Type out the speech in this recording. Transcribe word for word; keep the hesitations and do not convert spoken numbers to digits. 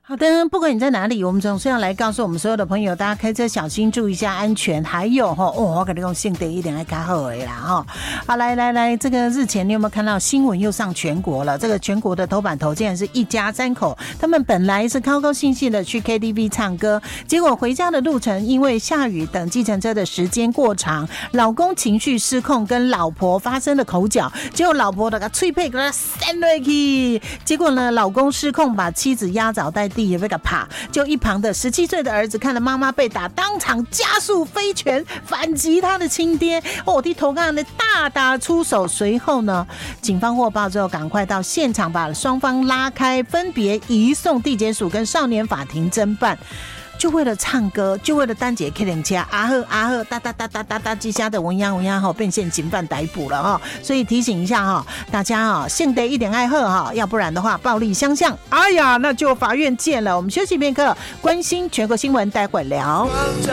好的，不管你在哪里，我们总是要来告诉我们所有的朋友，大家开车小心，注意一下安全。还有哈，哦，我跟你讲，性德一点还卡好的啦哈。好，来来来，这个日前你有没有看到新闻又上全国了？这个全国的头版头竟然是一家三口，他们本来是高高兴兴的去 K T V 唱歌，结果回家的路程因为下雨等计程车的时间过长，老公情绪失控，跟老婆发生了口角，结果老婆的个脆配给他扇落去，结果呢，老公失控把妻子压倒在地也被他怕，就一旁的十七岁的儿子看了妈妈被打，当场加速飞拳反击他的亲爹，哦，替头干的大打出手。随后呢，警方获报之后，赶快到现场把双方拉开，分别移送地检署跟少年法庭侦办。就为了唱歌，就为了单节 K 零车，阿赫阿赫哒哒哒哒哒哒，记下的文央文央哈，变现警犯逮捕了哈，所以提醒一下哈，大家哈，性德一点爱喝哈，要不然的话暴力相向，哎呀，那就法院见了。我们休息片刻，关心全国新闻，待会聊。